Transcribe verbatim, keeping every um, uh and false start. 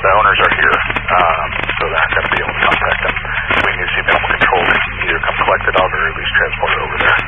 the owners are here, um, so they're not going to be able to contact them. We need to see if animal control can either come collect the dog or at least transport it over there.